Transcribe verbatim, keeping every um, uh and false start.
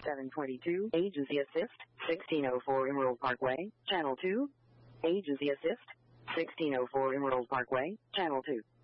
seven twenty-two, Agency Assist, sixteen oh four Emerald Parkway, Channel two. Agency Assist, sixteen oh four Emerald Parkway, Channel two.